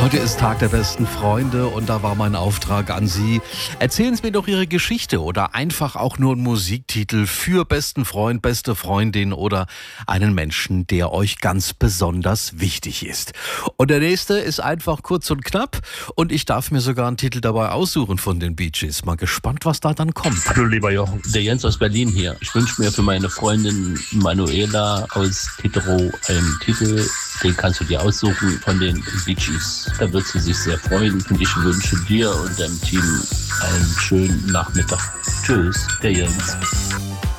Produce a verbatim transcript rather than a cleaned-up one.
Heute ist Tag der besten Freunde und da war mein Auftrag an Sie. Erzählen Sie mir doch Ihre Geschichte oder einfach auch nur einen Musiktitel für besten Freund, beste Freundin oder einen Menschen, der euch ganz besonders wichtig ist. Und der nächste ist einfach kurz und knapp und ich darf mir sogar einen Titel dabei aussuchen von den Bee Gees. Mal gespannt, was da dann kommt. Hallo lieber Jochen, der Jens aus Berlin hier. Ich wünsche mir für meine Freundin Manuela aus Peterow einen Titel, den kannst du dir aussuchen von den Bee Gees. Da wird sie sich sehr freuen und ich wünsche dir und deinem Team einen schönen Nachmittag. Tschüss, der Jens.